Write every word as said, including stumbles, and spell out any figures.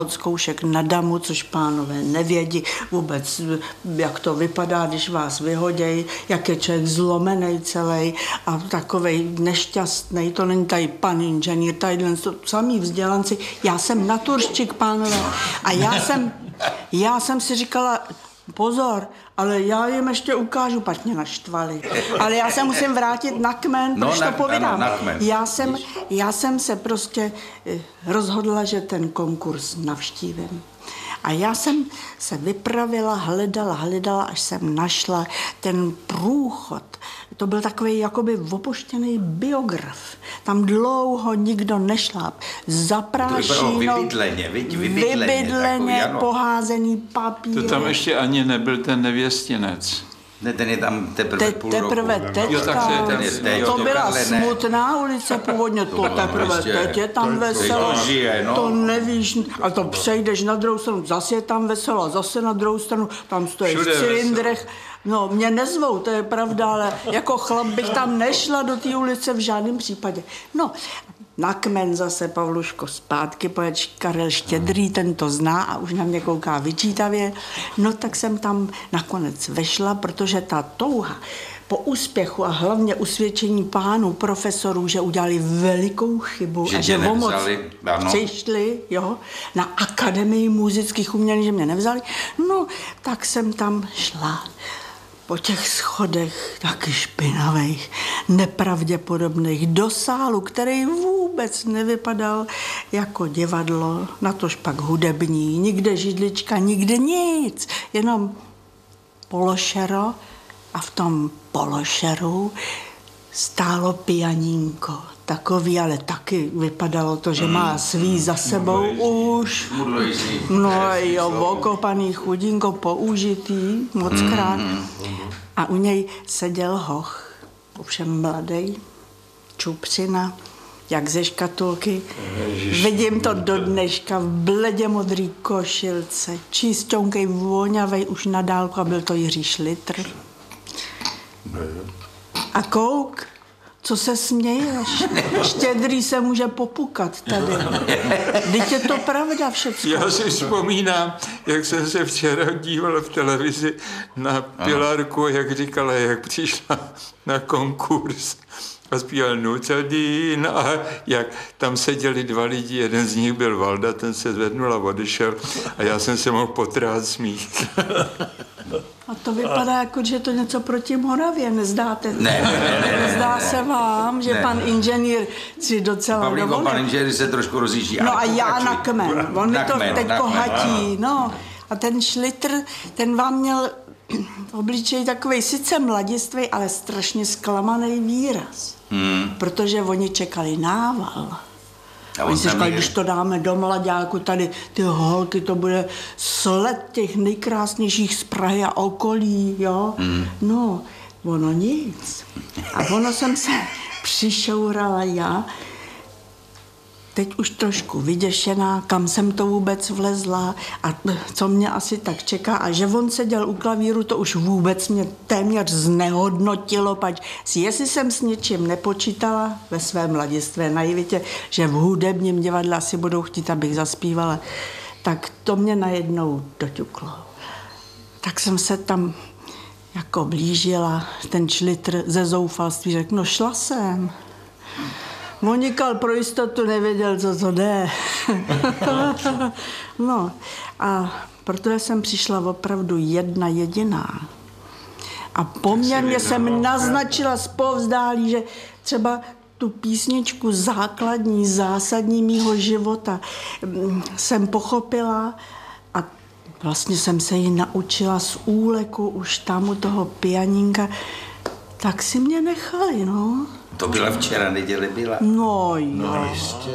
od zkoušek na damu, což pánové nevědí vůbec, jak to vypadá, když vás vyhodějí, jak je člověk zlomený celý a takovej nešťastný. To není tady pan inženýr, tady to samý vzdělanci. Já jsem naturščik, pánové. A já jsem, já jsem si říkala, pozor, ale já jim ještě ukážu, pak mě naštvali. Ale já se musím vrátit na kmen, no, proč na, to povídám. Ano, na kmen. Já jsem, já jsem se prostě rozhodla, že ten konkurs navštívím. A já jsem se vypravila, hledala, hledala, až jsem našla ten průchod. To byl takový jakoby opuštěný biograf. Tam dlouho nikdo nešláp. Zaprášeno, vybydleně, vybydleně, vybydleně takový, poházený papír. To tam ještě ani nebyl ten nevěstinec. Ne, ten je tam teprve Te, půl teprve roku. teďka, Jo, tak to, je ten, to, to to byla Karle, ne. smutná ulice původně, to, to teprve prostě, teď je tam to, veselo, to, žije, no. To nevíš, a to přejdeš na druhou stranu, zase je tam veselo, zase na druhou stranu, tam stojí v cylindrech. No, mě nezvou, to je pravda, ale jako chlap bych tam nešla do té ulice v žádném případě. No, na kmen zase Pavluško zpátky, pojeď Karel Štědrý, ten to zná a už na mě kouká vyčítavě. No tak jsem tam nakonec vešla, protože ta touha po úspěchu a hlavně usvědčení pánů profesorů, že udělali velikou chybu že a že o moc ano. přišli, jo, na Akademii múzických umění, že mě nevzali. No, tak jsem tam šla. Po těch schodech taky špinavých, nepravděpodobných, do sálu, který vůbec nevypadal jako divadlo, natož pak hudební, nikde židlička, nikde nic, jenom pološero a v tom pološeru stálo pianínko. Takový, ale taky vypadalo to, že má svý za sebou už. No jo, okopaný chudinko, použitý, mockrát. A u něj seděl hoch, ovšem mladej, čupřina, jak ze škatulky. Vidím to do dneška v bledě modrý košilce, čisťonkej, voňavej, už na dálku, a byl to Jiří Šlitr. A kouk, co se směješ? Štědrý se může popukat tady. Vždyť je to pravda všecko. Já si vzpomínám, jak jsem se včera díval v televizi na Pilarku, jak říkala, jak přišla na konkurs a zpíval Nucadín a jak tam seděli dva lidi, jeden z nich byl Valda, ten se zvednul a odešel a já jsem se mohl potrát smích. A to vypadá jako, že to něco proti Moravě, nezdáte? Ne, ne, ne, ne, Nezdá ne, se vám, že ne. Pan inženýr si docela Pavlíko, dovolil? pan inženýr se trošku rozjíždí. No a já pokračuj. na kmen, on mi to kmen, teď kmen, hatí, no. A ten Šlitr, ten vám měl obličej takovej sice mladistvý, ale strašně zklamaný výraz. Hmm. Protože oni čekali nával. A oni si říkali, když to dáme do mlaďáku, tady ty holky, to bude sled těch nejkrásnějších z Prahy a okolí, jo. Mm. No, ono nic. A ono jsem se přišourala já, teď už trošku vyděšená, kam jsem to vůbec vlezla a co mě asi tak čeká. A že on seděl u klavíru, to už vůbec mě téměř znehodnotilo, pač jestli jsem s něčím nepočítala ve své mladistvé naivitě, že v hudebním divadle asi budou chtít, abych zaspívala, tak to mě najednou doťuklo. Tak jsem se tam jako blížila, ten Šlitr ze zoufalství řekl, no šla jsem. Monikal pro jistotu nevěděl, co to jde. No a protože jsem přišla opravdu jedna jediná. A poměrně jsem naznačila zpovzdálí, že třeba tu písničku základní, zásadní mýho života jsem pochopila a vlastně jsem se ji naučila z úleku už tam u toho pianínka, tak si mě nechali, no. To byla včera neděle, byla. No jo. No jistě.